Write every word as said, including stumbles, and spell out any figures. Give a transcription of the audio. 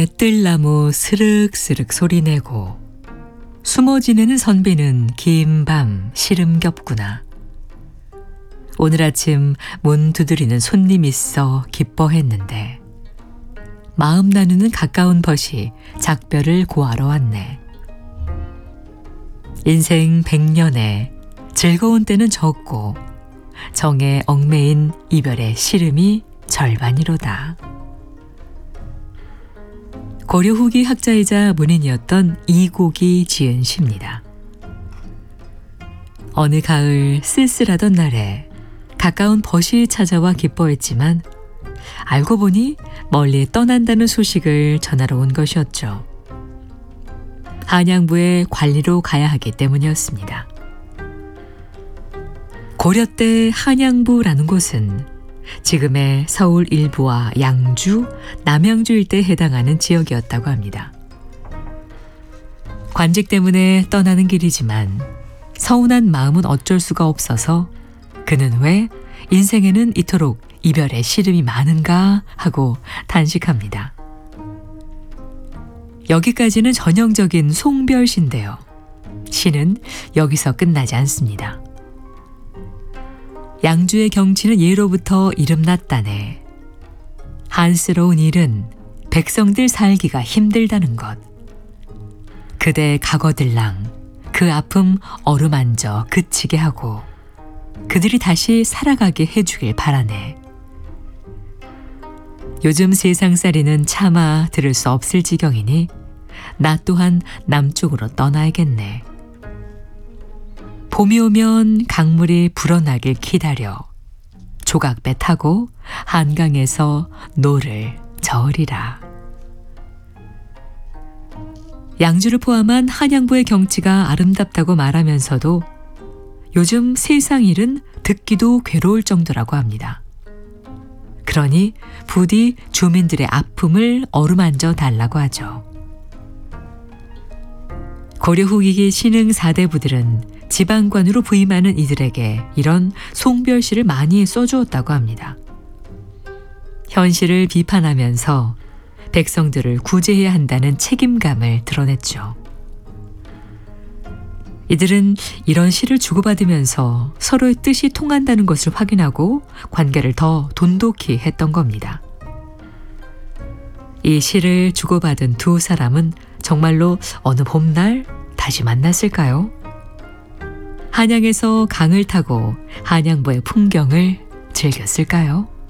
뜰나무 스륵스륵 소리내고 숨어 지내는 선비는 긴 밤 시름겹구나. 오늘 아침 문 두드리는 손님 있어 기뻐했는데 마음 나누는 가까운 벗이 작별을 고하러 왔네. 인생 백년에 즐거운 때는 적고 정에 얽매인 이별의 시름이 절반이로다. 고려 후기 학자이자 문인이었던 이곡이 지은 시입니다. 어느 가을 쓸쓸하던 날에 가까운 벗이 찾아와 기뻐했지만 알고 보니 멀리 떠난다는 소식을 전하러 온 것이었죠. 한양부에 관리로 가야 하기 때문이었습니다. 고려 때 한양부라는 곳은 지금의 서울 일부와 양주, 남양주 일대에 해당하는 지역이었다고 합니다. 관직 때문에 떠나는 길이지만 서운한 마음은 어쩔 수가 없어서 그는 왜 인생에는 이토록 이별의 시름이 많은가 하고 탄식합니다. 여기까지는 전형적인 송별시인데요. 시는 여기서 끝나지 않습니다. 양주의 경치는 예로부터 이름났다네. 한스러운 일은 백성들 살기가 힘들다는 것. 그대 각어들랑 그 아픔 어루만져 그치게 하고 그들이 다시 살아가게 해주길 바라네. 요즘 세상살이는 차마 들을 수 없을 지경이니 나 또한 남쪽으로 떠나야겠네. 봄이 오면 강물이 불어나길 기다려 조각배 타고 한강에서 노를 저으리라. 양주를 포함한 한양부의 경치가 아름답다고 말하면서도 요즘 세상 일은 듣기도 괴로울 정도라고 합니다. 그러니 부디 주민들의 아픔을 어루만져 달라고 하죠. 고려 후기기 신흥 사대부들은 지방관으로 부임하는 이들에게 이런 송별시를 많이 써주었다고 합니다. 현실을 비판하면서 백성들을 구제해야 한다는 책임감을 드러냈죠. 이들은 이런 시를 주고받으면서 서로의 뜻이 통한다는 것을 확인하고 관계를 더 돈독히 했던 겁니다. 이 시를 주고받은 두 사람은 정말로 어느 봄날 다시 만났을까요? 한양에서 강을 타고 한양부의 풍경을 즐겼을까요?